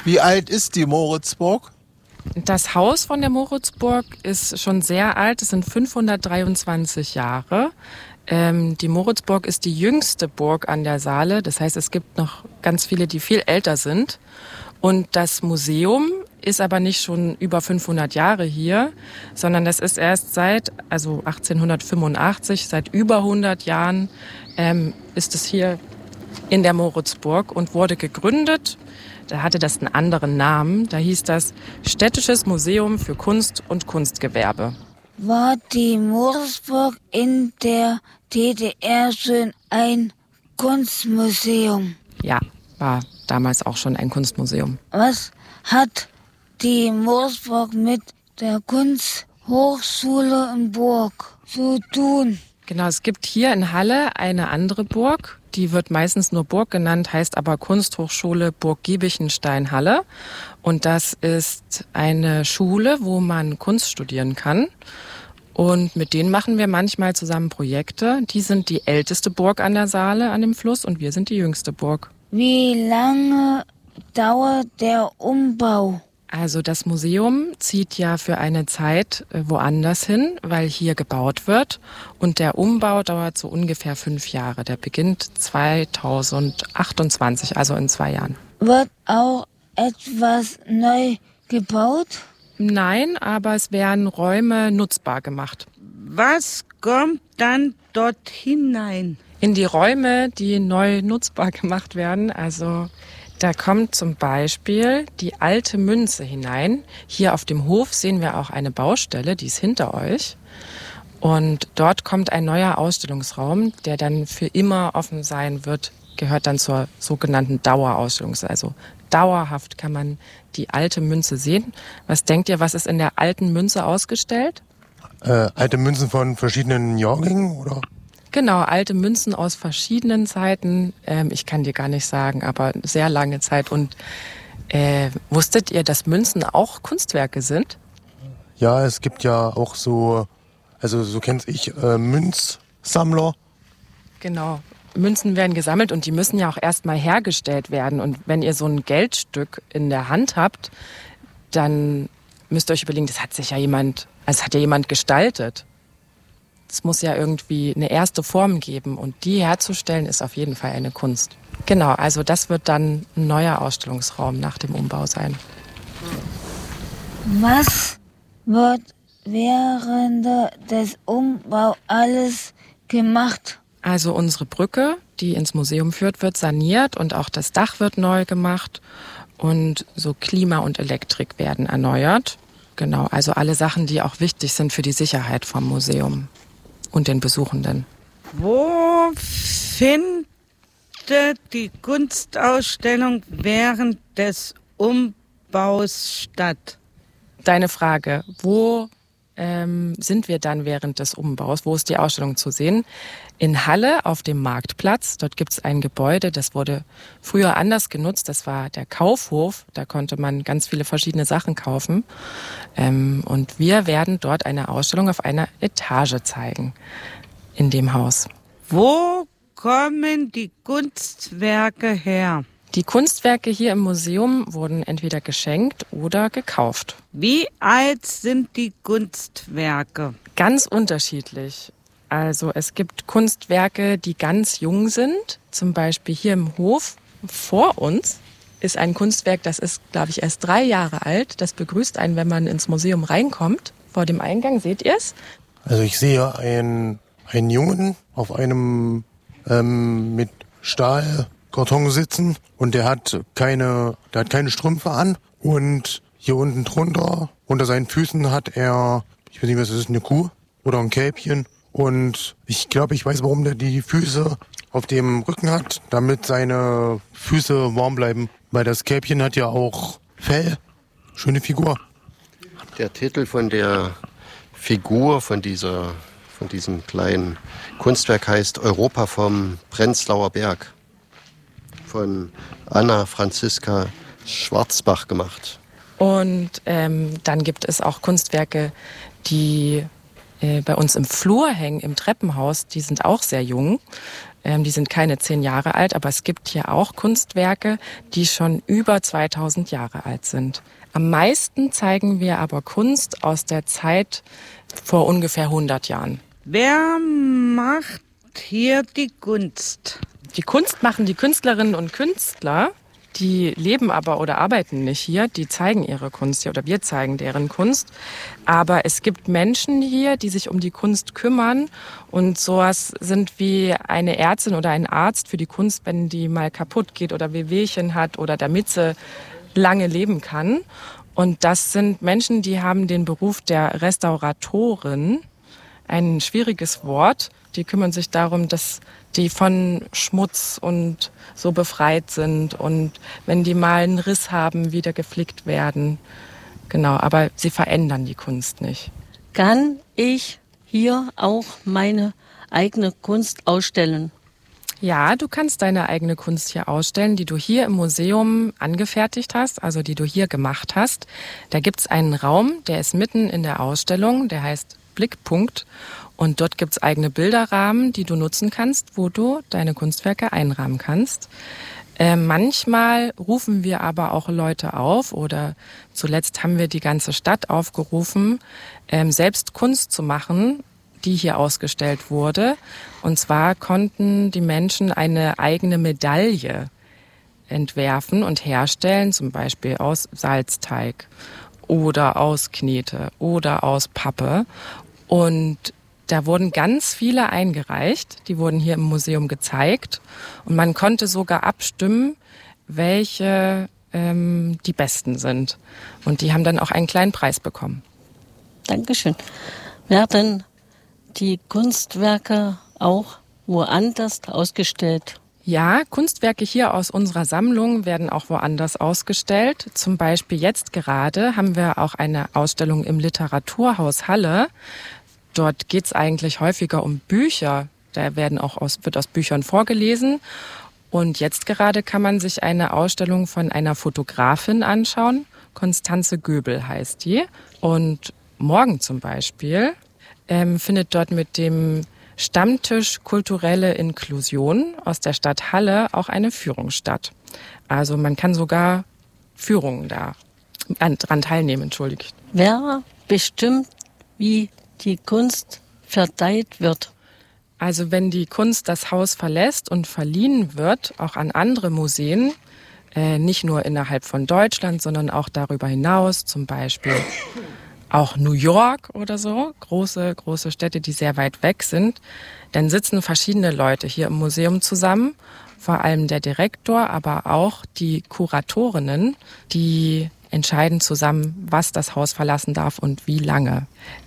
Wie alt ist die Moritzburg? Das Haus von der Moritzburg ist schon sehr alt. Es sind 523 Jahre. Die Moritzburg ist die jüngste Burg an der Saale. Das heißt, es gibt noch ganz viele, die viel älter sind. Und das Museum ist aber nicht schon über 500 Jahre hier, sondern das ist erst seit 1885, seit über 100 Jahren ist es hier in der Moritzburg und wurde gegründet. Da hatte das einen anderen Namen. Da hieß das Städtisches Museum für Kunst und Kunstgewerbe. War die Moritzburg in der DDR schon ein Kunstmuseum? Ja, war damals auch schon ein Kunstmuseum. Was hat die Moritzburg mit der Kunsthochschule in Burg zu tun? Genau, es gibt hier in Halle eine andere Burg. Die wird meistens nur Burg genannt, heißt aber Kunsthochschule Burg Giebichenstein-Halle. Und das ist eine Schule, wo man Kunst studieren kann. Und mit denen machen wir manchmal zusammen Projekte. Die sind die älteste Burg an der Saale, an dem Fluss, und wir sind die jüngste Burg. Wie lange dauert der Umbau? Also das Museum zieht ja für eine Zeit woanders hin, weil hier gebaut wird. Und der Umbau dauert so ungefähr 5 Jahre. Der beginnt 2028, also in 2 Jahren. Wird auch etwas neu gebaut? Nein, aber es werden Räume nutzbar gemacht. Was kommt dann dort hinein? In die Räume, die neu nutzbar gemacht werden, also da kommt zum Beispiel die alte Münze hinein. Hier auf dem Hof sehen wir auch eine Baustelle, die ist hinter euch. Und dort kommt ein neuer Ausstellungsraum, der dann für immer offen sein wird, gehört dann zur sogenannten Dauerausstellung. Also dauerhaft kann man die alte Münze sehen. Was denkt ihr, was ist in der alten Münze ausgestellt? Alte Münzen von verschiedenen Jahrgängen, oder? Genau, alte Münzen aus verschiedenen Zeiten. Ich kann dir gar nicht sagen, aber sehr lange Zeit. Und wusstet ihr, dass Münzen auch Kunstwerke sind? Ja, es gibt ja auch so kenne ich Münzsammler. Genau. Münzen werden gesammelt und die müssen ja auch erstmal hergestellt werden. Und wenn ihr so ein Geldstück in der Hand habt, dann müsst ihr euch überlegen, das hat ja jemand gestaltet. Es muss ja irgendwie eine erste Form geben und die herzustellen ist auf jeden Fall eine Kunst. Genau, also das wird dann ein neuer Ausstellungsraum nach dem Umbau sein. Was wird während des Umbaus alles gemacht? Also unsere Brücke, die ins Museum führt, wird saniert und auch das Dach wird neu gemacht und so Klima und Elektrik werden erneuert. Genau, also alle Sachen, die auch wichtig sind für die Sicherheit vom Museum und den Besuchenden. Wo findet die Kunstausstellung während des Umbaus statt? Deine Frage, wo sind wir dann während des Umbaus? Wo ist die Ausstellung zu sehen? In Halle auf dem Marktplatz. Dort gibt es ein Gebäude, das wurde früher anders genutzt. Das war der Kaufhof. Da konnte man ganz viele verschiedene Sachen kaufen. Und wir werden dort eine Ausstellung auf einer Etage zeigen in dem Haus. Wo kommen die Kunstwerke her? Die Kunstwerke hier im Museum wurden entweder geschenkt oder gekauft. Wie alt sind die Kunstwerke? Ganz unterschiedlich. Also es gibt Kunstwerke, die ganz jung sind. Zum Beispiel hier im Hof vor uns ist ein Kunstwerk, das ist, glaube ich, erst 3 Jahre alt. Das begrüßt einen, wenn man ins Museum reinkommt. Vor dem Eingang, seht ihr es? Also ich sehe einen Jungen auf einem mit Stahlkarton sitzen und der hat keine Strümpfe an und hier unten drunter, unter seinen Füßen hat er, ich weiß nicht, was das ist, eine Kuh oder ein Kälbchen und ich glaube, ich weiß, warum der die Füße auf dem Rücken hat, damit seine Füße warm bleiben, weil das Kälbchen hat ja auch Fell, schöne Figur. Der Titel von der Figur, von diesem kleinen Kunstwerk heißt Europa vom Prenzlauer Berg. Von Anna Franziska Schwarzbach gemacht. Und dann gibt es auch Kunstwerke, die bei uns im Flur hängen, im Treppenhaus, die sind auch sehr jung. Die sind keine 10 Jahre alt, aber es gibt hier auch Kunstwerke, die schon über 2000 Jahre alt sind. Am meisten zeigen wir aber Kunst aus der Zeit vor ungefähr 100 Jahren. Wer macht hier die Kunst? Die Kunst machen die Künstlerinnen und Künstler, die leben aber oder arbeiten nicht hier, die zeigen ihre Kunst hier oder wir zeigen deren Kunst. Aber es gibt Menschen hier, die sich um die Kunst kümmern und sowas sind wie eine Ärztin oder ein Arzt für die Kunst, wenn die mal kaputt geht oder Wehwehchen hat oder damit sie lange leben kann. Und das sind Menschen, die haben den Beruf der Restauratorin, ein schwieriges Wort. Die kümmern sich darum, dass die von Schmutz und so befreit sind und wenn die mal einen Riss haben, wieder geflickt werden. Genau, aber sie verändern die Kunst nicht. Kann ich hier auch meine eigene Kunst ausstellen? Ja, du kannst deine eigene Kunst hier ausstellen, die du hier im Museum angefertigt hast, also die du hier gemacht hast. Da gibt's einen Raum, der ist mitten in der Ausstellung, der heißt Blickpunkt. Und dort gibt's eigene Bilderrahmen, die du nutzen kannst, wo du deine Kunstwerke einrahmen kannst. Manchmal rufen wir aber auch Leute auf oder zuletzt haben wir die ganze Stadt aufgerufen, selbst Kunst zu machen, die hier ausgestellt wurde. Und zwar konnten die Menschen eine eigene Medaille entwerfen und herstellen, zum Beispiel aus Salzteig oder aus Knete oder aus Pappe. Und da wurden ganz viele eingereicht, die wurden hier im Museum gezeigt und man konnte sogar abstimmen, welche die besten sind. Und die haben dann auch einen kleinen Preis bekommen. Dankeschön. Werden die Kunstwerke auch woanders ausgestellt? Ja, Kunstwerke hier aus unserer Sammlung werden auch woanders ausgestellt. Zum Beispiel jetzt gerade haben wir auch eine Ausstellung im Literaturhaus Halle. Dort geht's eigentlich häufiger um Bücher. Da wird aus Büchern vorgelesen. Und jetzt gerade kann man sich eine Ausstellung von einer Fotografin anschauen. Konstanze Göbel heißt die. Und morgen zum Beispiel findet dort mit dem Stammtisch Kulturelle Inklusion aus der Stadt Halle auch eine Führung statt. Also man kann sogar Führungen daran teilnehmen, entschuldigt. Wer bestimmt, wie die Kunst verteilt wird? Also wenn die Kunst das Haus verlässt und verliehen wird, auch an andere Museen, nicht nur innerhalb von Deutschland, sondern auch darüber hinaus, zum Beispiel auch New York oder so, große Städte, die sehr weit weg sind, dann sitzen verschiedene Leute hier im Museum zusammen, vor allem der Direktor, aber auch die Kuratorinnen, die entscheiden zusammen, was das Haus verlassen darf und wie lange.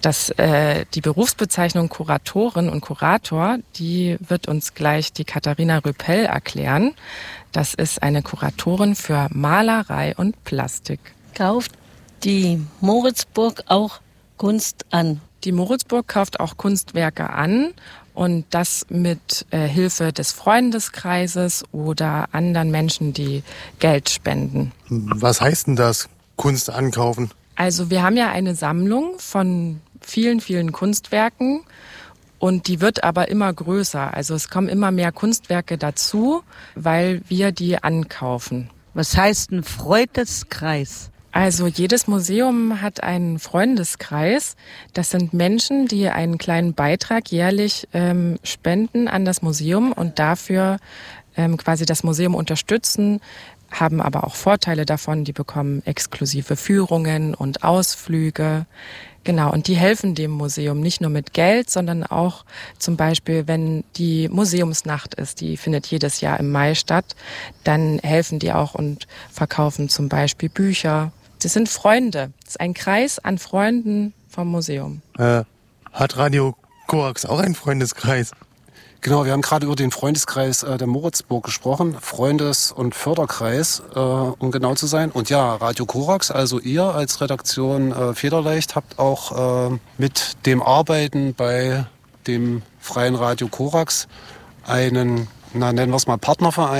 Die Berufsbezeichnung Kuratorin und Kurator, die wird uns gleich die Katharina Rüppell erklären. Das ist eine Kuratorin für Malerei und Plastik. Kauft die Moritzburg auch Kunst an? Die Moritzburg kauft auch Kunstwerke an und das mit Hilfe des Freundeskreises oder anderen Menschen, die Geld spenden. Was heißt denn das, Kunst ankaufen? Also wir haben ja eine Sammlung von vielen, vielen Kunstwerken und die wird aber immer größer. Also es kommen immer mehr Kunstwerke dazu, weil wir die ankaufen. Was heißt ein Freundeskreis? Also jedes Museum hat einen Freundeskreis. Das sind Menschen, die einen kleinen Beitrag jährlich spenden an das Museum und dafür quasi das Museum unterstützen, haben aber auch Vorteile davon. Die bekommen exklusive Führungen und Ausflüge. Genau, und die helfen dem Museum nicht nur mit Geld, sondern auch zum Beispiel, wenn die Museumsnacht ist, die findet jedes Jahr im Mai statt, dann helfen die auch und verkaufen zum Beispiel Bücher. Das sind Freunde. Das ist ein Kreis an Freunden vom Museum. Hat Radio Korax auch einen Freundeskreis? Genau, wir haben gerade über den Freundeskreis der Moritzburg gesprochen, Freundes- und Förderkreis, um genau zu sein. Und ja, Radio Korax, also ihr als Redaktion Federleicht, habt auch mit dem Arbeiten bei dem Freien Radio Korax einen, nennen wir es mal Partnerverein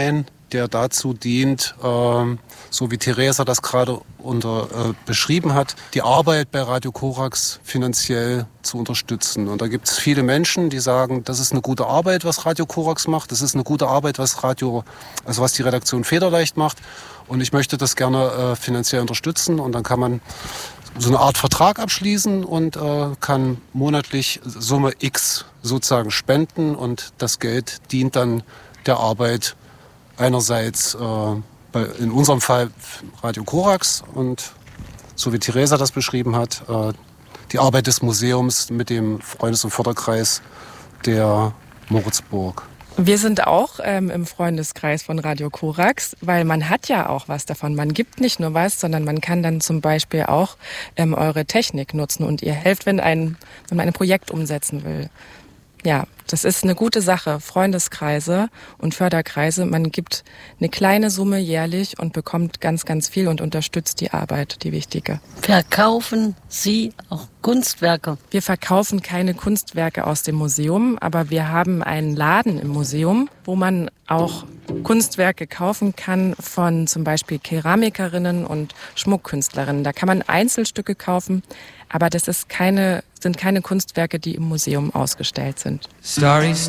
der dazu dient, so wie Theresa das gerade beschrieben hat, die Arbeit bei Radio Korax finanziell zu unterstützen. Und da gibt es viele Menschen, die sagen, das ist eine gute Arbeit, was Radio Korax macht, das ist eine gute Arbeit, was die Redaktion Federleicht macht. Und ich möchte das gerne finanziell unterstützen. Und dann kann man so eine Art Vertrag abschließen und kann monatlich Summe X sozusagen spenden. Und das Geld dient dann der Arbeit einerseits in unserem Fall Radio Korax und so wie Theresa das beschrieben hat, die Arbeit des Museums mit dem Freundes- und Förderkreis der Moritzburg. Wir sind auch im Freundeskreis von Radio Korax, weil man hat ja auch was davon. Man gibt nicht nur was, sondern man kann dann zum Beispiel auch eure Technik nutzen und ihr helft, wenn man ein Projekt umsetzen will. Ja, das ist eine gute Sache. Freundeskreise und Förderkreise, man gibt eine kleine Summe jährlich und bekommt ganz, ganz viel und unterstützt die Arbeit, die wichtige. Verkaufen Sie auch Kunstwerke? Wir verkaufen keine Kunstwerke aus dem Museum, aber wir haben einen Laden im Museum, wo man auch Kunstwerke kaufen kann von zum Beispiel Keramikerinnen und Schmuckkünstlerinnen. Da kann man Einzelstücke kaufen, aber das sind keine Kunstwerke, die im Museum ausgestellt sind. Stories